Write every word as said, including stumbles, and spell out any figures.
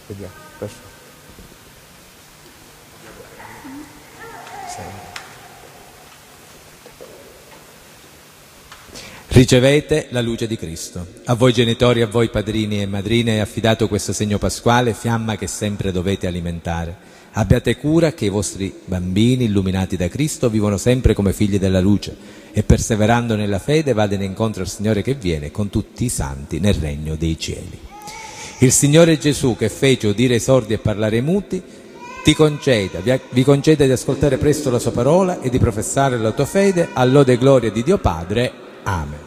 Vediamo, perfetto. Ricevete la luce di Cristo. A voi genitori, a voi padrini e madrine è affidato questo segno pasquale, fiamma che sempre dovete alimentare. Abbiate cura che i vostri bambini, illuminati da Cristo, vivono sempre come figli della luce e perseverando nella fede vadano incontro al Signore che viene con tutti i santi nel regno dei cieli. Il Signore Gesù, che fece udire ai sordi e parlare ai muti, ti conceda, vi conceda di ascoltare presto la sua parola e di professare la tua fede, all'ode e gloria di Dio Padre. Amen.